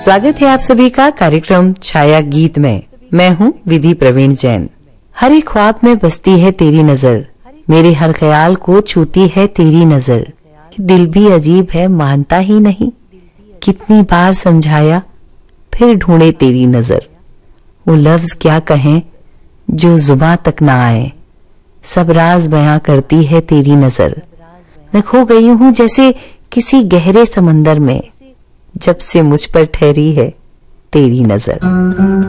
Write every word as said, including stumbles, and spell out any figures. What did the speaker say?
स्वागत है आप सभी का कार्यक्रम छाया गीत में। मैं हूँ विधि प्रवीण जैन। हर एक ख्वाब में बसती है तेरी नजर, मेरे हर ख्याल को छूती है तेरी नजर। दिल भी अजीब है मानता ही नहीं, कितनी बार समझाया फिर ढूंढे तेरी नजर। वो लफ्ज क्या कहें जो जुबां तक ना आए, सब राज बयां करती है तेरी नजर। मैं खो गई हूँ जैसे किसी गहरे समंदर में, जब से मुझ पर ठहरी है तेरी नजर।